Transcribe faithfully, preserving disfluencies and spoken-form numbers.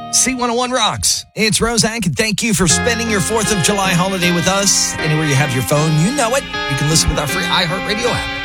C one oh one rocks. It's Roszak, and thank you for spending your fourth of July holiday with us. Anywhere you have your phone, you know it. You can listen with our free iHeartRadio app.